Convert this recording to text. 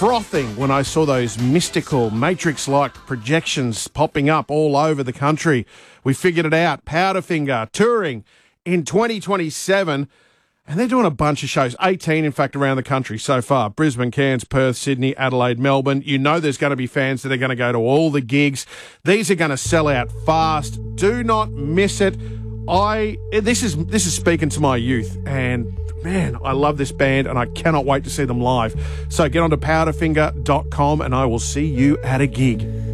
frothing when I saw those mystical Matrix-like projections popping up all over the country. We figured it out. Powderfinger touring in 2027. And they're doing a bunch of shows, 18 in fact around the country so far. Brisbane, Cairns, Perth, Sydney, Adelaide, Melbourne. You know there's going to be fans that are going to go to all the gigs. These are going to sell out fast. Do not miss it. This is speaking to my youth, and man, I love this band and I cannot wait to see them live. So get on to powderfinger.com and I will see you at a gig.